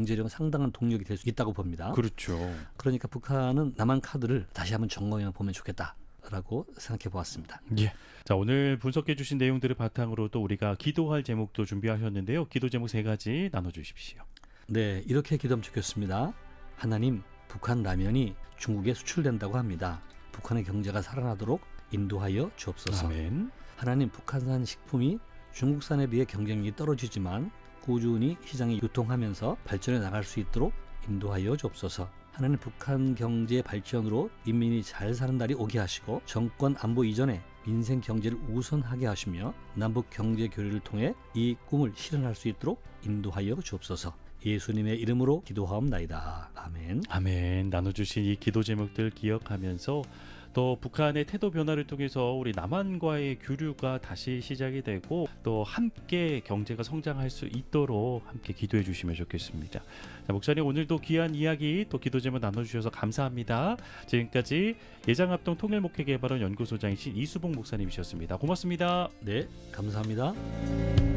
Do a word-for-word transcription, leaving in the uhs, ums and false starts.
경제력은 상당한 동력이 될 수 있다고 봅니다. 그렇죠. 그러니까 북한은 남한 카드를 다시 한번 점검해 보면 좋겠다라고 생각해 보았습니다. 예. 자, 오늘 분석해 주신 내용들을 바탕으로 또 우리가 기도할 제목도 준비하셨는데요. 기도 제목 세 가지 나눠주십시오. 네, 이렇게 기도하면 좋겠습니다. 하나님, 북한 라면이 중국에 수출된다고 합니다. 북한의 경제가 살아나도록 인도하여 주옵소서. 아멘. 하나님, 북한산 식품이 중국산에 비해 경쟁력이 떨어지지만 꾸준히 시장에 유통하면서 발전해 나갈 수 있도록 인도하여 주옵소서. 하나님, 북한 경제 발전으로 인민이 잘 사는 날이 오게 하시고 정권 안보 이전에 민생 경제를 우선하게 하시며 남북 경제 교류를 통해 이 꿈을 실현할 수 있도록 인도하여 주옵소서. 예수님의 이름으로 기도하옵나이다. 아멘. 아멘. 나눠주신 이 기도 제목들 기억하면서 또 북한의 태도 변화를 통해서 우리 남한과의 교류가 다시 시작이 되고 또 함께 경제가 성장할 수 있도록 함께 기도해 주시면 좋겠습니다. 자, 목사님 오늘도 귀한 이야기 또 기도 제목 나눠주셔서 감사합니다. 지금까지 예장합동 통일목회개발원 연구소장이신 이수봉 목사님이셨습니다. 고맙습니다. 네, 감사합니다.